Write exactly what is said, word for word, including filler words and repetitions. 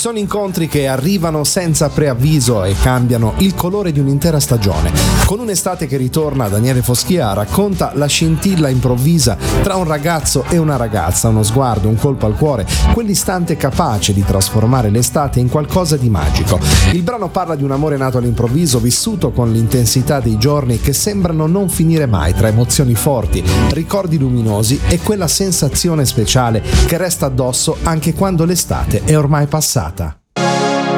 sono incontri che arrivano senza preavviso e cambiano il colore di un'intera stagione. Con un'estate che ritorna, Daniele Foschia racconta la scintilla improvvisa tra un ragazzo e una ragazza, uno sguardo, un colpo al cuore, quell'istante capace di trasformare l'estate in qualcosa di magico. Il brano parla di un amore nato all'improvviso, vissuto con l'intensità dei giorni che sembrano non finire mai, tra emozioni forti, ricordi luminosi e quella sensazione speciale che resta addosso anche quando l'estate è ormai passata.